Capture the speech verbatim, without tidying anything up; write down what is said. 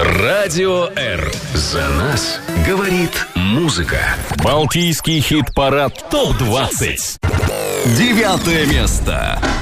Радио R. За нас говорит музыка. Балтийский хит-парад топ двадцать. Девятое место.